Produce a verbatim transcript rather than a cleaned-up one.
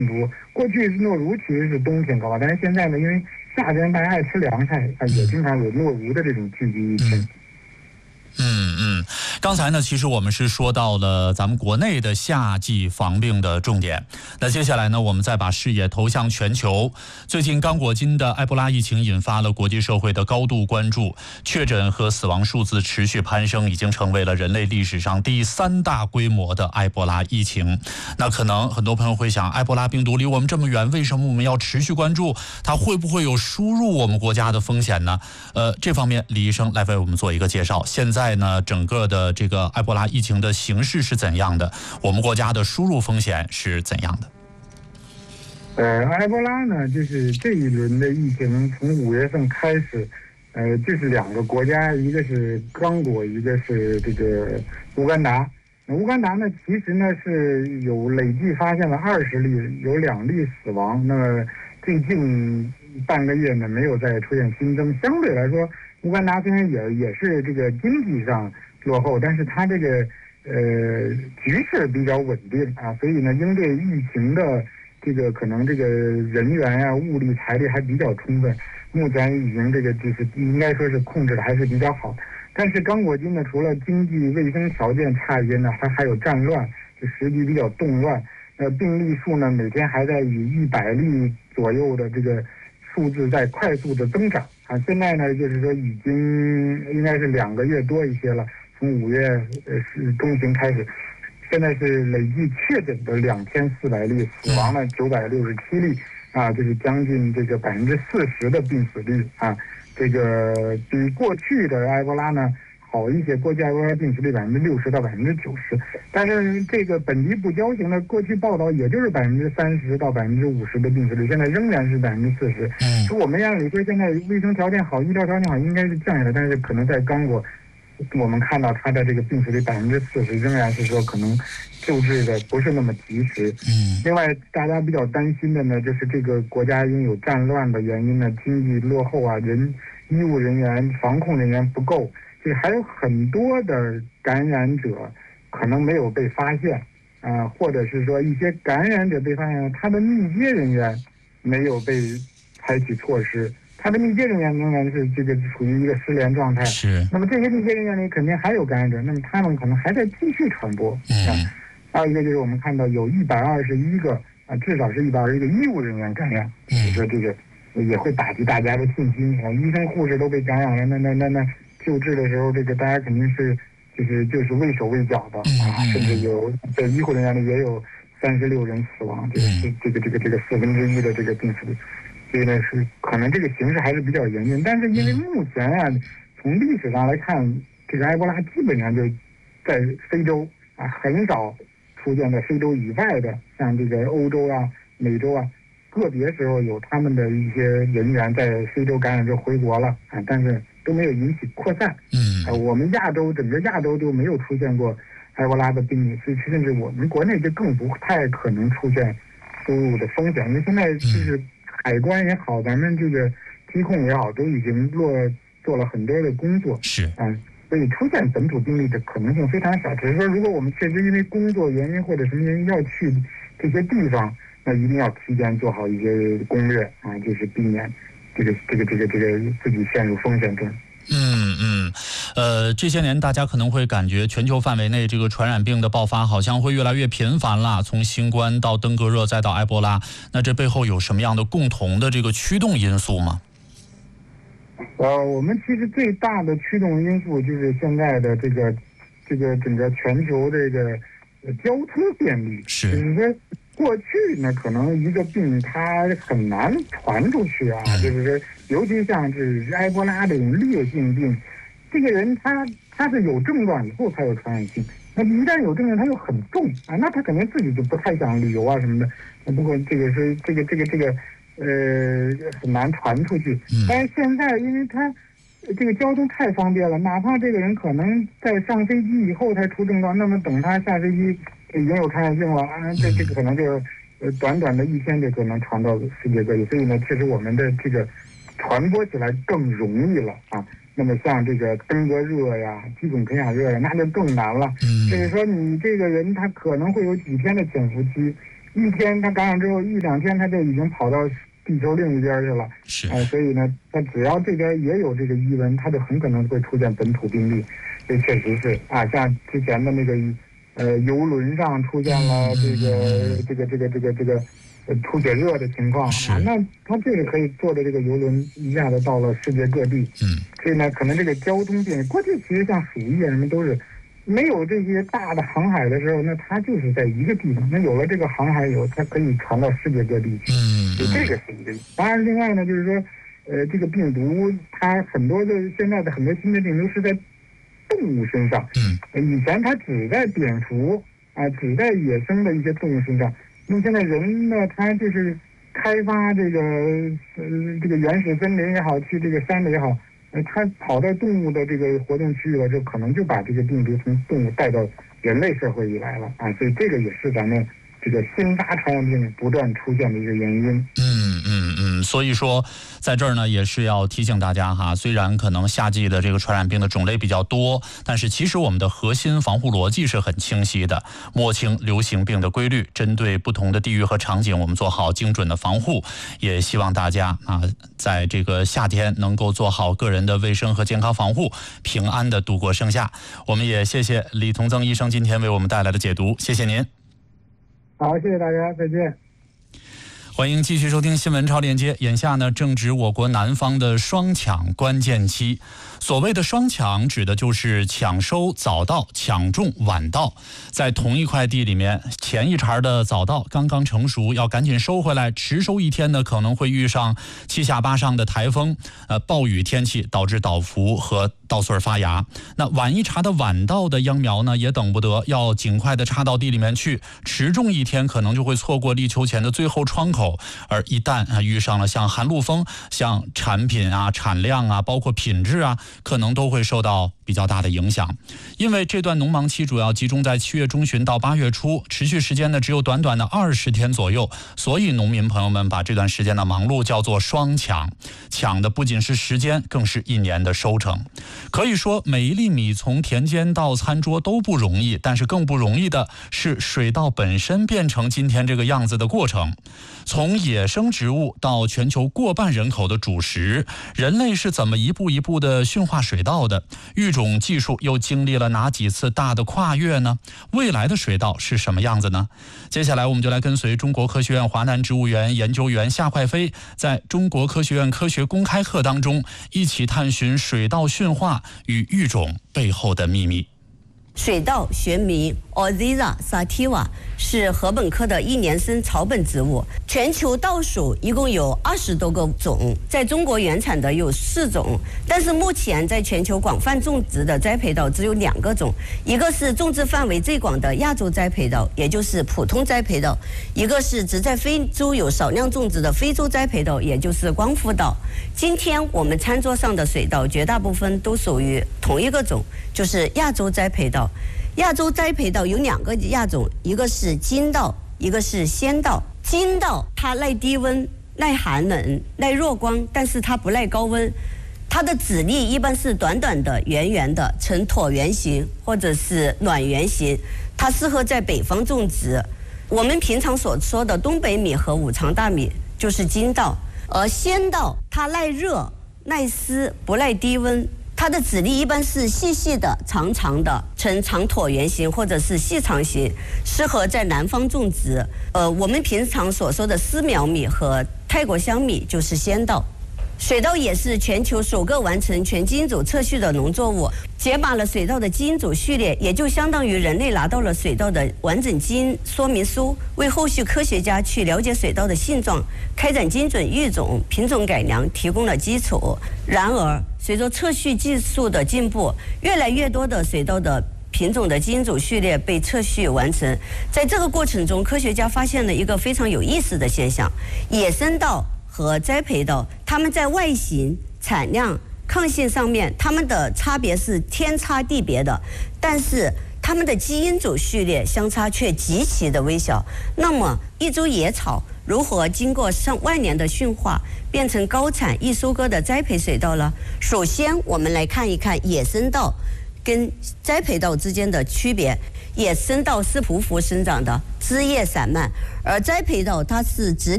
多。过去诺如其实是冬天高发，但是现在呢，因为夏天大家爱吃凉菜，啊，也经常有诺如的这种聚集疫情。 嗯嗯嗯，刚才呢，其实我们是说到了咱们国内的夏季防病的重点。那接下来呢，我们再把视野投向全球。最近刚果金的埃博拉疫情引发了国际社会的高度关注，确诊和死亡数字持续攀升，已经成为了人类历史上第三大规模的埃博拉疫情。那可能很多朋友会想，埃博拉病毒离我们这么远，为什么我们要持续关注它？会不会有输入我们国家的风险呢？呃，这方面李医生来为我们做一个介绍。现在呢，整个的这个埃博拉疫情的形势是怎样的？我们国家的输入风险是怎样的？ 呃，埃博拉呢，就是这一轮的疫情从五月份开始，呃，就是两个国家，一个是刚果，一个是这个乌干达。乌干达呢，其实呢是有累计发现了二十例，有两例死亡。那么最近半个月呢，没有再出现新增。相对来说，乌干达虽然也也是这个经济上落后，但是它这个呃局势比较稳定啊，所以呢，应对疫情的这个可能这个人员啊、物力、财力还比较充分。目前已经这个就是应该说是控制的还是比较好。但是刚果金呢，除了经济卫生条件差一些呢，它还有战乱，就时局比较动乱。呃，病例数呢每天还在以一百例左右的这个数字在快速的增长啊。现在呢，就是说已经应该是两个月多一些了，从五月呃是中旬开始，现在是累计确诊的两千四百例，死亡了九百六十七例啊，就是将近这个百分之四十的病死率啊。这个比过去的埃博拉呢好一些，过去埃博拉病死率百分之六十到百分之九十，但是这个本地不交型的过去报道也就是百分之三十到百分之五十的病死率，现在仍然是百分之四十。说我们按理说现在卫生条件好，医疗条件好，应该是降下来，但是可能在刚果，我们看到它的这个病死率百分之四十，仍然是说可能救治的不是那么及时。 嗯， 另外大家比较担心的呢，就是这个国家因有战乱的原因呢，经济落后啊，人医务人员、防控人员不够，所以还有很多的感染者可能没有被发现啊、呃，或者是说一些感染者被发现，他的密接人员没有被采取措施。他的密接人员仍然是这个处于一个失联状态。 是。 那么这些密接人员里肯定还有感染者，那么他们可能还在继续传播。 嗯。 还有一个就是我们看到有一百二十一个啊，至少是一百二十一个医务人员感染，所以说这个也会打击大家的信心啊。医生护士都被感染了，那那那那救治的时候，这个大家肯定是就是就是畏手畏脚的啊，甚至有在医护人员里也有三十六人死亡，这个是这个这个这个四分之一的这个病死率。所以呢，是可能这个形势还是比较严峻，但是因为目前啊，从历史上来看，这个埃博拉基本上就在非洲啊，很少出现在非洲以外的，像这个欧洲啊、美洲啊，个别时候有他们的一些人员在非洲感染之后回国了啊，但是都没有引起扩散。 嗯， 啊，我们亚洲整个亚洲都没有出现过埃博拉的病例，所以甚至我们国内就更不太可能出现输入的风险，因为现在就是。海关也好，咱们这个疾控也好，都已经做做了很多的工作， 是啊、嗯，所以出现本土病例的可能性非常小。只是说，如果我们确实因为工作原因或者什么原因要去这些地方，那一定要提前做好一些攻略啊，就是避免这个这个这个这个自己陷入风险中。 嗯嗯，呃，这些年大家可能会感觉全球范围内这个传染病的爆发好像会越来越频繁了，从新冠到登革热再到埃博拉，那这背后有什么样的共同的这个驱动因素吗？ 呃，我们其实最大的驱动因素就是现在的这个这个整个全球这个交通便利， 是， 就是说过去呢，可能一个病它很难传出去啊，嗯、就是说，尤其像是埃博拉这种烈性病，这个人他他是有症状以后才有传染性，那一旦有症状他又很重啊，那他肯定自己就不太想旅游啊什么的。那不过这个是这个这个这个呃很难传出去，但是现在因为他这个交通太方便了，哪怕这个人可能在上飞机以后才出症状，那么等他下飞机。已经有传染性了啊，这这个可能就呃短短的一天就可能传到世界各地，所以呢，确实我们的这个传播起来更容易了啊。那么像这个登革热呀、基种肯亚热呀，那就更难了。所以说你这个人他可能会有几天的潜伏期， 一天它感染之后一两天它就已经跑到地球另一边去了。 是， 呃，所以呢，它只要这边也有这个疑问，它就很可能会出现本土病例。这确实是啊，像之前的那个呃游轮上出现了这个、嗯、这个这个这个这个呃吐血热的情况啊，那它这个可以坐着这个游轮一下子到了世界各地。 嗯， 所以呢，可能这个交通便利，过去其实像鼠疫什么都是。没有这些大的航海的时候，那它就是在一个地方。那有了这个航海以后，它可以传到世界各地去。 嗯， 就这个是一个。当然，另外呢，就是说，呃，这个病毒它很多的现在的很多新的病毒是在动物身上。 嗯， 以前它只在蝙蝠啊、呃，只在野生的一些动物身上。那么现在人呢，他就是开发这个呃这个原始森林也好，去这个山里也好。呃，它跑到动物的这个活动区域了，就可能就把这个病毒从动物带到人类社会里来了啊，所以这个也是咱们这个新发传染病不断出现的一个原因。 嗯嗯嗯，所以说在这儿呢，也是要提醒大家哈，虽然可能夏季的这个传染病的种类比较多，但是其实我们的核心防护逻辑是很清晰的，摸清流行病的规律，针对不同的地域和场景，我们做好精准的防护。也希望大家啊，在这个夏天能够做好个人的卫生和健康防护，平安的度过盛夏。我们也谢谢李同增医生今天为我们带来的解读，谢谢您。 好，谢谢大家，再见。 欢迎继续收听新闻超链接。眼下呢，正值我国南方的双抢关键期。所谓的双抢，指的就是抢收早稻、抢种晚稻。在同一块地里面，前一茬的早稻刚刚成熟，要赶紧收回来，迟收一天呢，可能会遇上七下八上的台风、呃暴雨天气，导致倒伏和稻穗发芽。那晚一茬的晚稻的秧苗呢，也等不得，要尽快的插到地里面去。迟种一天，可能就会错过立秋前的最后窗口。而一旦啊遇上了像寒露风，像产品啊、产量啊，包括品质啊，可能都会受到比较大的影响。因为这段农忙期主要集中在七月中旬到八月初，持续时间呢只有短短的二十天左右，所以农民朋友们把这段时间的忙碌叫做双抢，抢的不仅是时间，更是一年的收成。可以说每一粒米从田间到餐桌都不容易，但是更不容易的是水稻本身变成今天这个样子的过程。从野生植物到全球过半人口的主食，人类是怎么一步一步的驯化水稻的？育种技术又经历了哪几次大的跨越呢？未来的水稻是什么样子呢？接下来我们就来跟随中国科学院华南植物园研究员夏快飞，在中国科学院科学公开课当中，一起探寻水稻驯化与育种背后的秘密。 水稻学名 Oryza sativa， 是禾本科的一年生草本植物。全球稻属一共有二十多个种，在中国原产的有四种，但是目前在全球广泛种植的栽培稻只有两个种，一个是种植范围最广的亚洲栽培稻，也就是普通栽培稻；一个是只在非洲有少量种植的非洲栽培稻，也就是光复稻。今天我们餐桌上的水稻绝大部分都属于同一个种，就是亚洲栽培稻。亚洲栽培稻有两个亚种，一个是金稻，一个是仙稻。金稻它耐低温、耐寒冷、耐弱光，但是它不耐高温。它的籽粒一般是短短的、圆圆的，呈椭圆形或者是卵圆形。它适合在北方种植。我们平常所说的东北米和五常大米就是金稻，而仙稻它耐热、耐湿，不耐低温。它的籽粒一般是细细的、长长的，呈长椭圆形或者是细长形，适合在南方种植。呃，我们平常所说的丝苗米和泰国香米就是仙稻。水稻也是全球首个完成全基因组测序的农作物，解码了水稻的基因组序列，也就相当于人类拿到了水稻的完整基因说明书，为后续科学家去了解水稻的性状、开展精准育种、品种改良提供了基础。然而，随着测序技术的进步，越来越多的水稻的品种的基因组序列被测序完成。在这个过程中，科学家发现了一个非常有意思的现象：野生稻和栽培稻，它们在外形、产量、抗性上面，它们的差别是天差地别的，但是它们的基因组序列相差却极其的微小。那么，一株野草如何经过上万年的驯化，变成高产易收割的栽培水稻呢？首先，我们来看一看野生稻跟栽培稻之间的区别。野生稻是匍匐生长的， 枝叶散漫，而栽培稻它是直